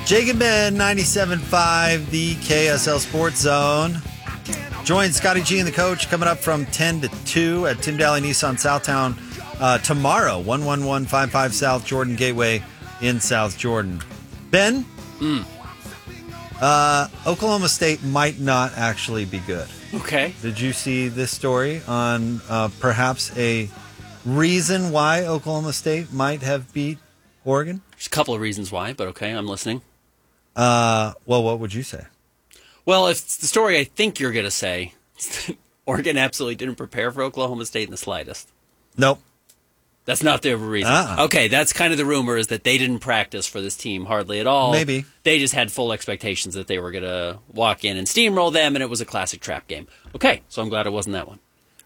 Jake and Ben, 97.5, the KSL Sports Zone. Join Scotty G and the coach coming up from 10 to 2 at Tim Daly Nissan Southtown tomorrow, 11155 South Jordan Gateway in South Jordan. Ben, Oklahoma State might not actually be good. Okay. Did you see this story on perhaps a reason why Oklahoma State might have beat Oregon? There's a couple of reasons why, but okay, I'm listening. Well, what would you say? Well, if it's the story I think you're going to say, Oregon absolutely didn't prepare for Oklahoma State in the slightest. Nope. That's not the reason. Okay, that's kind of the rumor, is that they didn't practice for this team hardly at all. Maybe. They just had full expectations that they were going to walk in and steamroll them, and it was a classic trap game. Okay, so I'm glad it wasn't that one.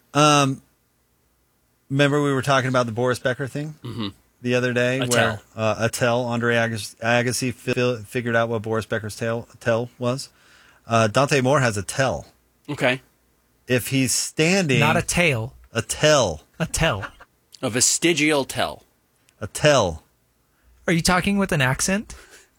Remember we were talking about the Boris Becker thing the other day? Attell. Where Andre Agassi figured out what Boris Becker's tell was? Dante Moore has a tell. Okay. If he's standing... Not a tail. A tell. A tell. A vestigial tell. A tell. Are you talking with an accent?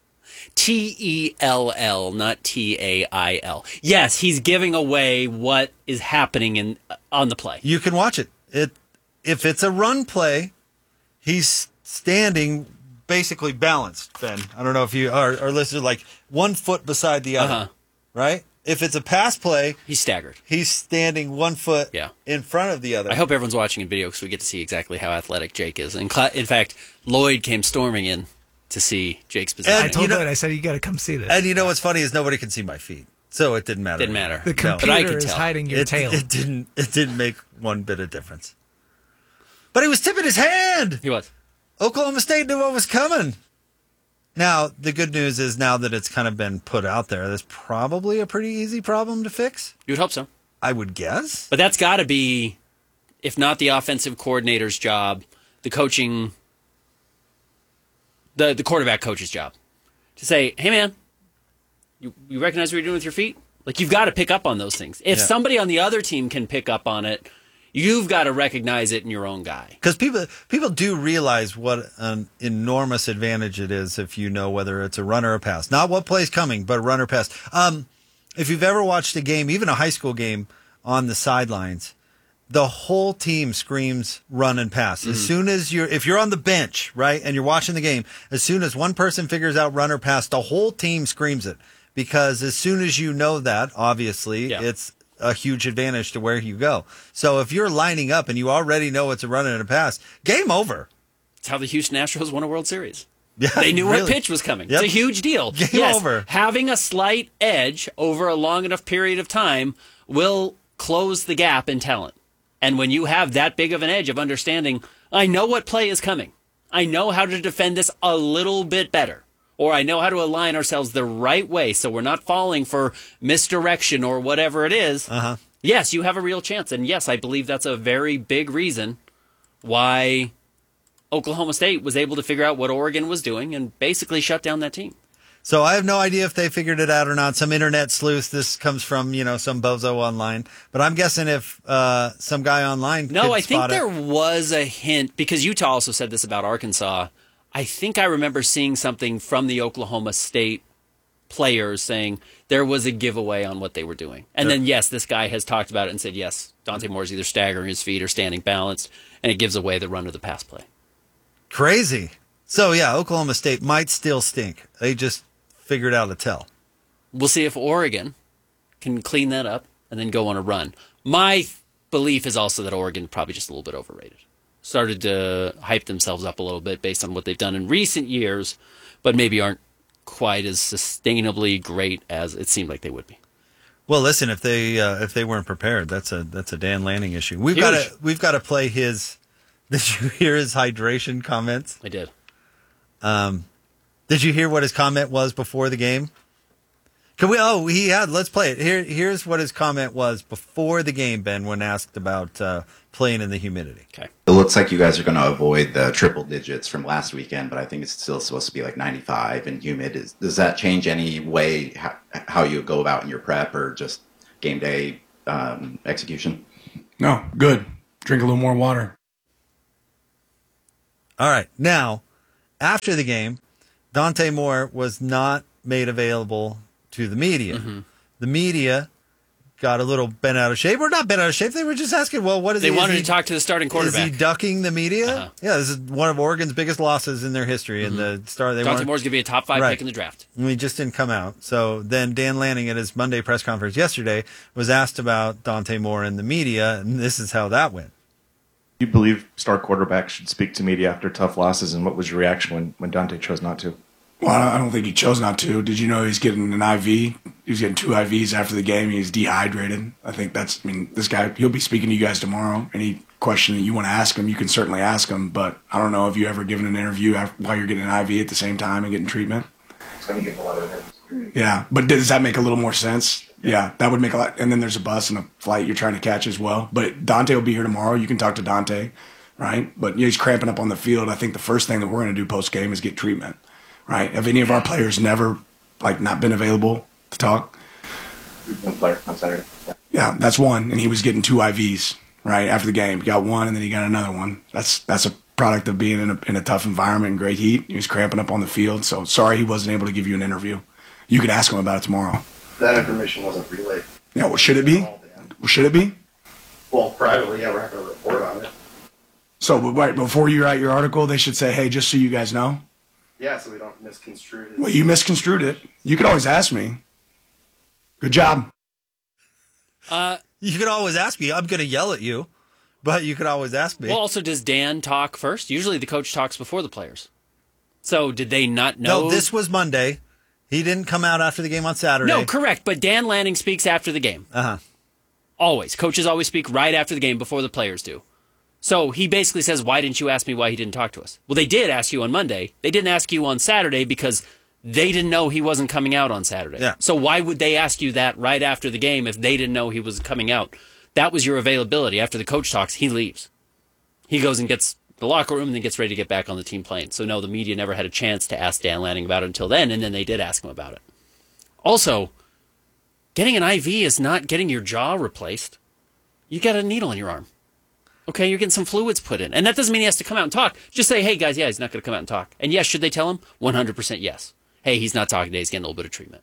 T-E-L-L, not T-A-I-L. Yes, he's giving away what is happening on the play. You can watch it. If it's a run play, he's standing basically balanced, Ben. I don't know if you are listed like 1 foot beside the other, right? If it's a pass play, he's staggered. He's standing 1 foot in front of the other. I hope everyone's watching in video because we get to see exactly how athletic Jake is. In fact, Lloyd came storming in to see Jake's position. I told Lloyd, I said, you got to come see this. And you know what's funny is nobody can see my feet, so it didn't matter. Didn't matter. The computer but I could is tell. hiding your tail. It didn't make one bit of difference. But he was tipping his hand. He was. Oklahoma State knew what was coming. Now, the good news is now that it's kind of been put out there, that's probably a pretty easy problem to fix. You would hope so. I would guess. But that's got to be, if not the offensive coordinator's job, the coaching, the quarterback coach's job. To say, hey, man, you recognize what you're doing with your feet? Like, you've got to pick up on those things. If somebody on the other team can pick up on it, you've got to recognize it in your own guy. Because people do realize what an enormous advantage it is if you know whether it's a run or a pass. Not what play's coming, but a run or pass. If you've ever watched a game, even a high school game, on the sidelines, the whole team screams run and pass. As soon as if you're on the bench, right, and you're watching the game, as soon as one person figures out run or pass, the whole team screams it. Because as soon as you know that, obviously, it's a huge advantage to where you go. So if you're lining up and you already know it's a run and a pass, game over. It's how the Houston Astros won a World Series. Yeah, they knew really. what pitch was coming. Yep. It's a huge deal. Game over. Having a slight edge over a long enough period of time will close the gap in talent. And when you have that big of an edge of understanding, I know what play is coming. I know how to defend this a little bit better. Or I know how to align ourselves the right way so we're not falling for misdirection or whatever it is. Yes, you have a real chance. And yes, I believe that's a very big reason why Oklahoma State was able to figure out what Oregon was doing and basically shut down that team. So I have no idea if they figured it out or not. Some internet sleuth. This comes from, some bozo online. But I'm guessing if some guy online No, I think spot there was a hint, because Utah also said this about Arkansas. I think I remember seeing something from the Oklahoma State players saying there was a giveaway on what they were doing. And then, yes, this guy has talked about it and said, yes, Dante Moore's either staggering his feet or standing balanced, and it gives away the run of the pass play. Crazy. So, yeah, Oklahoma State might still stink. They just figured out a tell. We'll see if Oregon can clean that up and then go on a run. My belief is also that Oregon probably just a little bit overrated. Started to hype themselves up a little bit based on what they've done in recent years, but maybe aren't quite as sustainably great as it seemed like they would be. Well, listen, if they weren't prepared, that's a Dan Lanning issue. We've got to play his. Did you hear his hydration comments? I did. Did you hear what his comment was before the game? Can we? Oh, he had. Let's play it. Here's what his comment was before the game, Ben, when asked about playing in the humidity. Okay. It looks like you guys are going to avoid the triple digits from last weekend, but I think it's still supposed to be like 95 and humid. Does that change any way how you go about in your prep or just game day execution? No, good. Drink a little more water. All right. Now, after the game, Dante Moore was not made available to the media. Mm-hmm. The media got a little bent out of shape, or not bent out of shape. They were just asking, well, what is They he? wanted to talk to the starting quarterback. Is he ducking the media? Uh-huh. Yeah, this is one of Oregon's biggest losses in their history. And the star, Dante Moore's going to be a top 5 Right. pick in the draft. And he just didn't come out. So then Dan Lanning at his Monday press conference yesterday was asked about Dante Moore and the media, and this is how that went. You believe star quarterbacks should speak to media after tough losses, and what was your reaction when Dante chose not to? Well, I don't think he chose not to. Did you know he's getting an IV? He was getting 2 IVs after the game. He's dehydrated. I think this guy, he'll be speaking to you guys tomorrow. Any question that you want to ask him, you can certainly ask him. But I don't know if you ever given an interview while you're getting an IV at the same time and getting treatment. Yeah, but does that make a little more sense? Yeah, that would make a lot. And then there's a bus and a flight you're trying to catch as well. But Dante will be here tomorrow. You can talk to Dante, right? But he's cramping up on the field. I think the first thing that we're going to do post game is get treatment. Right? Have any of our players never, not been available to talk? One player on Saturday. Yeah, that's one. And he was getting 2 IVs, right, after the game. He got one, and then he got another one. That's a product of being in a tough environment and great heat. He was cramping up on the field. So sorry he wasn't able to give you an interview. You can ask him about it tomorrow. That information wasn't relayed. Yeah, well, should it be? Well, should it be? Well, privately, yeah, we're not going to report on it. So right before you write your article, they should say, hey, just so you guys know. Yeah, so we don't misconstrue it. Well, you misconstrued it. You could always ask me. Good job. You could always ask me. I'm going to yell at you, but you could always ask me. Well, also, does Dan talk first? Usually the coach talks before the players. So did they not know? No, this was Monday. He didn't come out after the game on Saturday. No, correct. But Dan Lanning speaks after the game. Uh-huh. Always. Coaches always speak right after the game before the players do. So he basically says, why didn't you ask me why he didn't talk to us? Well, they did ask you on Monday. They didn't ask you on Saturday because they didn't know he wasn't coming out on Saturday. Yeah. So why would they ask you that right after the game if they didn't know he was coming out? That was your availability. After the coach talks, he leaves. He goes and gets the locker room and then gets ready to get back on the team plane. So no, the media never had a chance to ask Dan Lanning about it until then, and then they did ask him about it. Also, getting an IV is not getting your jaw replaced. You got a needle in your arm. Okay, you're getting some fluids put in. And that doesn't mean he has to come out and talk. Just say, hey, guys, yeah, he's not going to come out and talk. And yes, should they tell him? 100% yes. Hey, he's not talking today. He's getting a little bit of treatment.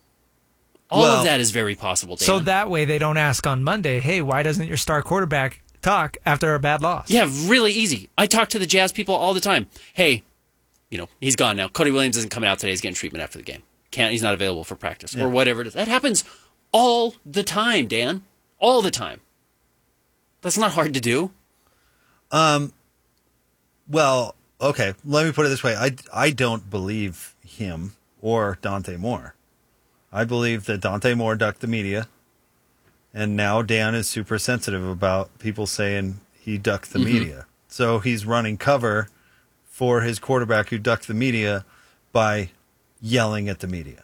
All of that is very possible, Dan. So that way they don't ask on Monday, hey, why doesn't your star quarterback talk after a bad loss? Yeah, really easy. I talk to the Jazz people all the time. Hey, he's gone now. Cody Williams isn't coming out today. He's getting treatment after the game. He's not available for practice or whatever it is. That happens all the time, Dan. All the time. That's not hard to do. Well, okay. Let me put it this way. I don't believe him or Dante Moore. I believe that Dante Moore ducked the media, and now Dan is super sensitive about people saying he ducked the media. So he's running cover for his quarterback who ducked the media by yelling at the media.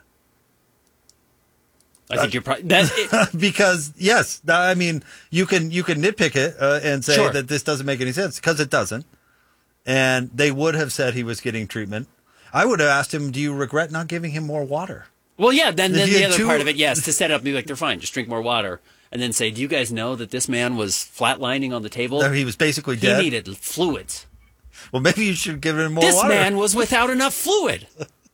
I think you're probably because yes, I mean you can nitpick it and say Sure. that this doesn't make any sense because it doesn't. And they would have said he was getting treatment. I would have asked him, "Do you regret not giving him more water?" Well, yeah. Then If you the had other two- part of it, yes, to set up, be like, they're fine. Just drink more water, and then say, "Do you guys know that this man was flatlining on the table? That he was basically He dead. needed fluids. Well, maybe you should give him more This water. man was without enough fluid."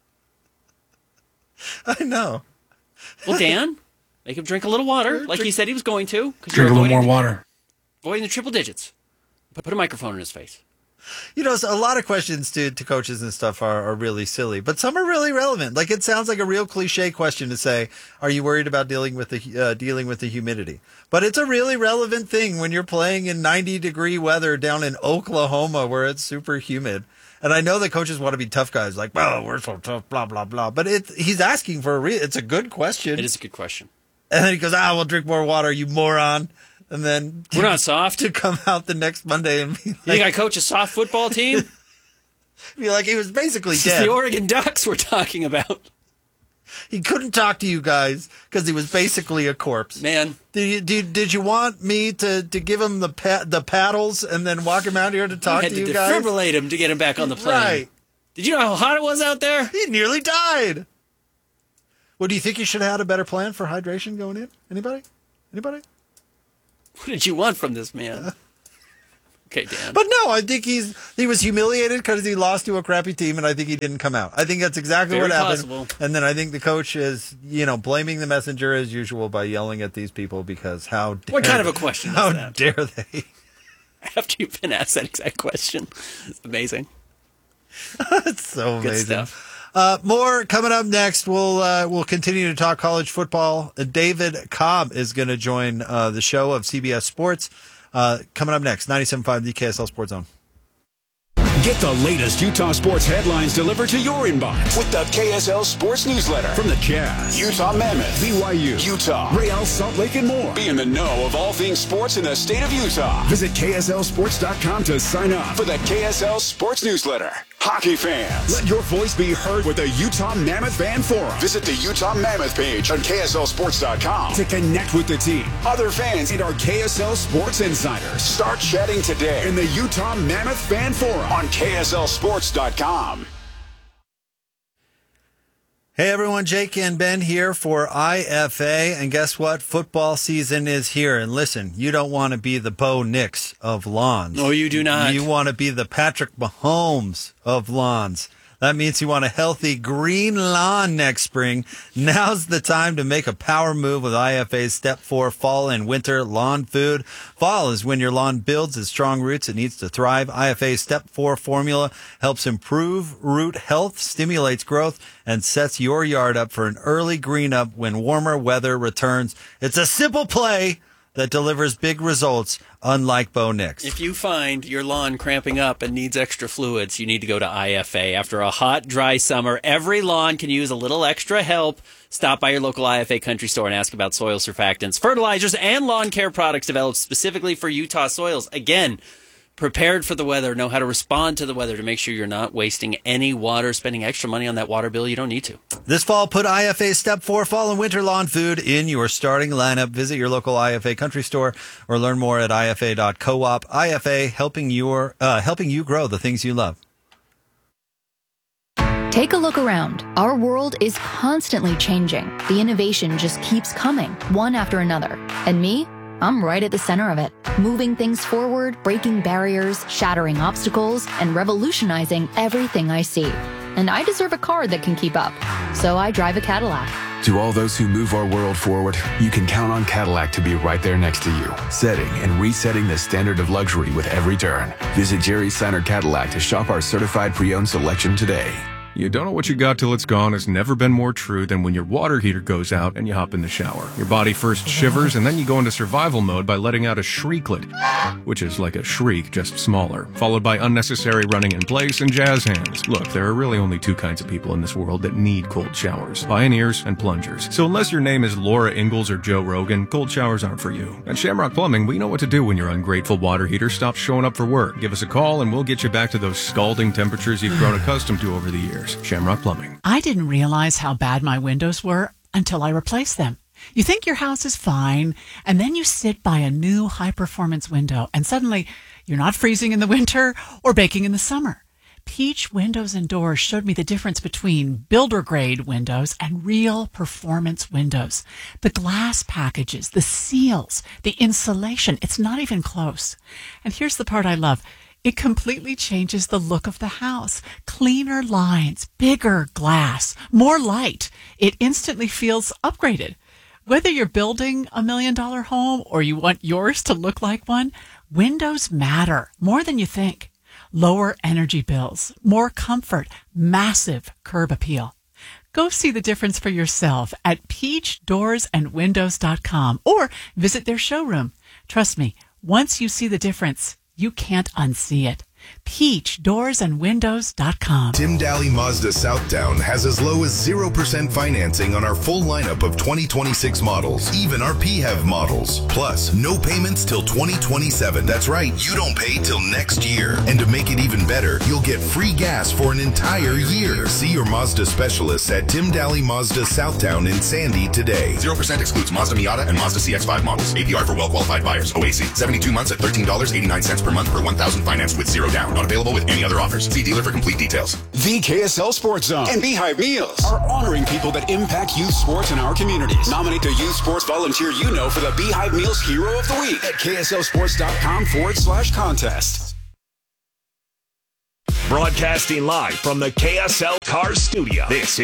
I know. Well, Dan, make him drink a little water, like he said he was going to. 'Cause Drink a you're little more water. avoiding the triple digits. Put a microphone in his face. You know, so a lot of questions to coaches and stuff are really silly, but some are really relevant. Like it sounds like a real cliche question to say, "Are you worried about dealing with the humidity?" But it's a really relevant thing when you're playing in 90-degree weather down in Oklahoma where it's super humid. And I know that coaches want to be tough guys, like, "Oh, we're so tough," blah blah blah. But he's asking for it's a good question. It is a good question. And then he goes, "We'll drink more water, you moron." And then We're not soft. to come out the next Monday and be You think I coach a soft football team? like he was basically This is dead. the Oregon Ducks we're talking about. He couldn't talk to you guys because he was basically a corpse. Man, Did you want me to give him the paddles and then walk him out here to I talk had to to you guys? defibrillate him to get him back on the plane. Right. Did you know how hot it was out there? He nearly died. Well, do you think you should have had a better plan for hydration going in? Anybody? What did you want from this man? Okay, Dan. But no, I think he was humiliated because he lost to a crappy team, and I think he didn't come out. I think that's exactly Very what happened. possible. And then I think the coach is, blaming the messenger as usual by yelling at these people because how dare What kind of a question is How that? dare they? After you've been asked that exact question. It's amazing. It's so amazing. Good stuff. More coming up next. We'll continue to talk college football. David Cobb is going to join the show of CBS Sports. Coming up next, 97.5 the KSL Sports Zone. Get the latest Utah sports headlines delivered to your inbox with the KSL Sports Newsletter. From the Jazz, Utah Mammoth, BYU, Utah, Real Salt Lake, and more. Be in the know of all things sports in the state of Utah. Visit KSLSports.com to sign up for the KSL Sports Newsletter. Hockey fans, let your voice be heard with the Utah Mammoth Fan Forum. Visit the Utah Mammoth page on KSLSports.com to connect with the team, other fans, and our KSL Sports insiders. Start chatting today in the Utah Mammoth Fan Forum on KSLSports.com. Hey everyone, Jake and Ben here for IFA, and guess what? Football season is here, and listen, you don't want to be the Bo Nix of lawns. No, you do not. You want to be the Patrick Mahomes of lawns. That means you want a healthy green lawn next spring. Now's the time to make a power move with IFA's Step 4 Fall and Winter Lawn Food. Fall is when your lawn builds its strong roots. It needs to thrive. IFA's Step 4 formula helps improve root health, stimulates growth, and sets your yard up for an early green up when warmer weather returns. It's a simple play that delivers big results, unlike Bo Nix. If you find your lawn cramping up and needs extra fluids, you need to go to IFA. After a hot, dry summer, every lawn can use a little extra help. Stop by your local IFA country store and ask about soil surfactants, fertilizers, and lawn care products developed specifically for Utah soils. Again, prepared for the weather, know how to respond to the weather to make sure you're not wasting any water, spending extra money on that water bill you don't need to. This fall, put IFA Step 4 Fall and Winter Lawn Food in your starting lineup. Visit your local IFA country store or learn more at ifa.coop. IFA, helping you grow the things you love. Take a look around. Our world is constantly changing. The innovation just keeps coming, one after another. And me? I'm right at the center of it, moving things forward, breaking barriers, shattering obstacles, and revolutionizing everything I see. And I deserve a car that can keep up. So I drive a Cadillac. To all those who move our world forward, you can count on Cadillac to be right there next to you, setting and resetting the standard of luxury with every turn. Visit Jerry Seiner Cadillac to shop our certified pre-owned selection today. You don't know what you got till it's gone has never been more true than when your water heater goes out and you hop in the shower. Your body first shivers and then you go into survival mode by letting out a shrieklet, which is like a shriek, just smaller, followed by unnecessary running in place and jazz hands. Look, there are really only two kinds of people in this world that need cold showers: pioneers and plungers. So unless your name is Laura Ingalls or Joe Rogan, cold showers aren't for you. At Shamrock Plumbing, we know what to do when your ungrateful water heater stops showing up for work. Give us a call and we'll get you back to those scalding temperatures you've grown accustomed to over the years. Shamrock Plumbing. I didn't realize how bad my windows were until I replaced them. You think your house is fine, and then you sit by a new high-performance window, and suddenly you're not freezing in the winter or baking in the summer. Peach Windows and Doors showed me the difference between builder-grade windows and real performance windows. The glass packages, the seals, the insulation, it's not even close. And here's the part I love. It completely changes the look of the house. Cleaner lines, bigger glass, more light. It instantly feels upgraded. Whether you're building $1 million home or you want yours to look like one, windows matter more than you think. Lower energy bills, more comfort, massive curb appeal. Go see the difference for yourself at peachdoorsandwindows.com or visit their showroom. Trust me, once you see the difference, you can't unsee it. peachdoorsandwindows.com. Tim Daly Mazda Southtown has as low as 0% financing on our full lineup of 2026 models, even our PHEV models. Plus, no payments till 2027. That's right, you don't pay till next year. And to make it even better, you'll get free gas for an entire year. See your Mazda specialists at Tim Daly Mazda Southtown in Sandy today. 0% excludes Mazda Miata and Mazda CX-5 models. APR for well-qualified buyers. OAC, 72 months at $13.89 per month per 1,000 financed with 0 down. Not available with any other offers. See dealer for complete details. The KSL Sports Zone and Beehive Meals are honoring people that impact youth sports in our communities. Nominate the youth sports volunteer you know for the Beehive Meals Hero of the Week at KSLSports.com/contest. Broadcasting live from the KSL Cars Studio. This